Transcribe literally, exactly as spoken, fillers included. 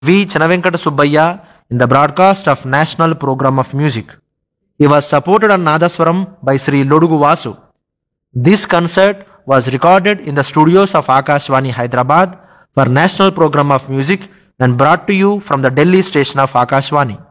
V. Chanavenkata Subbaiah in the broadcast of National Program of Music. He was supported on Nadaswaram by Sri Lodugu Vasu. This concert was recorded in the studios of Akashvani Hyderabad for National Program of Music and brought to you from the Delhi station of Akashvani.